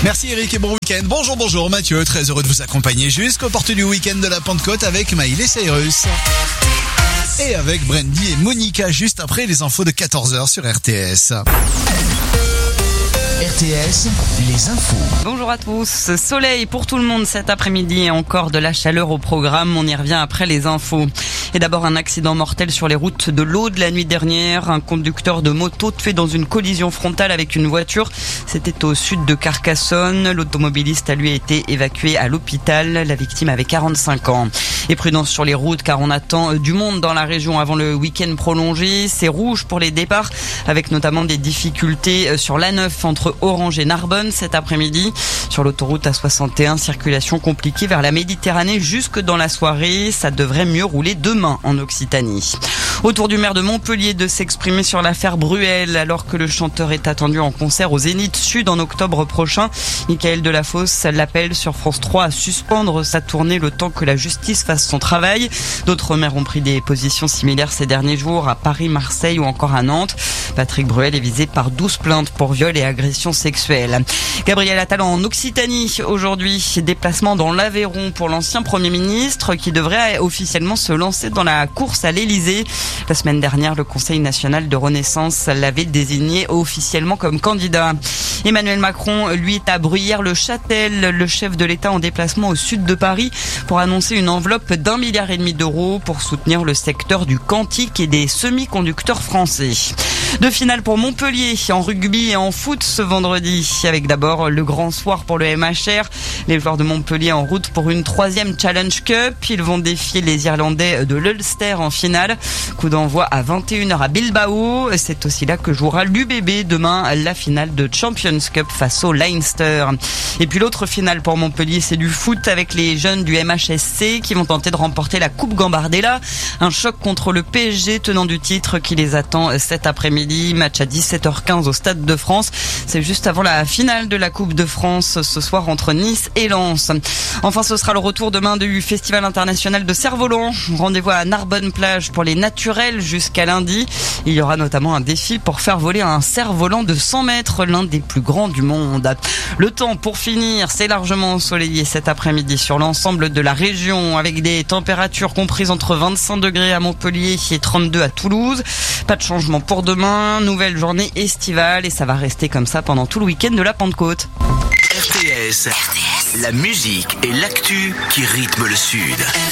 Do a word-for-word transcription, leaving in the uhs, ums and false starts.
Merci Eric et bon week-end. Bonjour, bonjour Mathieu, très heureux de vous accompagner jusqu'aux portes du week-end de la Pentecôte avec Maïl et Cyrus. Et avec Brandy et Monica juste après les infos de quatorze heures sur R T S. R T S, les infos. Bonjour à tous. Soleil pour tout le monde cet après-midi et encore de la chaleur au programme. On y revient après les infos. Et d'abord un accident mortel sur les routes de l'Aude la nuit dernière. Un conducteur de moto tué dans une collision frontale avec une voiture. C'était au sud de Carcassonne. L'automobiliste a lui été évacué à l'hôpital. La victime avait quarante-cinq ans. Et prudence sur les routes car on attend du monde dans la région avant le week-end prolongé. C'est rouge pour les départs avec notamment des difficultés sur l'A neuf entre Orange et Narbonne cet après-midi. Sur l'autoroute A soixante et un, circulation compliquée vers la Méditerranée jusque dans la soirée. Ça devrait mieux rouler demain en Occitanie. Autour du maire de Montpellier de s'exprimer sur l'affaire Bruel alors que le chanteur est attendu en concert au Zénith Sud en octobre prochain. Michael Delafosse l'appelle sur France trois à suspendre sa tournée le temps que la justice fasse son travail. D'autres maires ont pris des positions similaires ces derniers jours à Paris, Marseille ou encore à Nantes. Patrick Bruel est visé par douze plaintes pour viol et agression sexuelle. Gabriel Attal en Occitanie aujourd'hui. Déplacement dans l'Aveyron pour l'ancien Premier ministre qui devrait officiellement se lancer dans la course à l'Elysée. La semaine dernière, le Conseil national de Renaissance l'avait désigné officiellement comme candidat. Emmanuel Macron, lui, est à Bruyères-le-Châtel, le chef de l'État en déplacement au sud de Paris pour annoncer une enveloppe d'un milliard et demi d'euros pour soutenir le secteur du quantique et des semi-conducteurs français. Deux finales pour Montpellier en rugby et en foot ce vendredi avec d'abord le grand soir pour le M H R. Les joueurs de Montpellier en route pour une troisième Challenge Cup. Ils vont défier les Irlandais de l'Ulster en finale. Coup d'envoi à vingt et une heures à Bilbao. C'est aussi là que jouera l'U B B demain la finale de Champions Cup face au Leinster. Et puis l'autre finale pour Montpellier, c'est du foot avec les jeunes du M H S C qui vont tenter de remporter la Coupe Gambardella. Un choc contre le P S G tenant du titre qui les attend cet après-midi. Match à dix-sept heures quinze au Stade de France. C'est juste avant la finale de la Coupe de France ce soir entre Nice et Lens. Enfin, ce sera le retour demain du Festival international de cerf-volant. Rendez-vous à Narbonne-Plage pour les naturels jusqu'à lundi. Il y aura notamment un défi pour faire voler un cerf-volant de cent mètres, l'un des plus grands du monde. Le temps pour finir, c'est largement ensoleillé cet après-midi sur l'ensemble de la région avec des températures comprises entre vingt-cinq degrés à Montpellier et trente-deux à Toulouse. Pas de changement pour demain. Nouvelle journée estivale et ça va rester comme ça pendant tout le week-end de la Pentecôte. R T S, la musique et l'actu qui rythment le Sud.